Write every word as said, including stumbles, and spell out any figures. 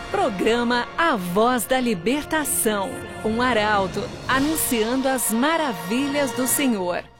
Programa A Voz da Libertação. Um arauto anunciando as maravilhas do Senhor.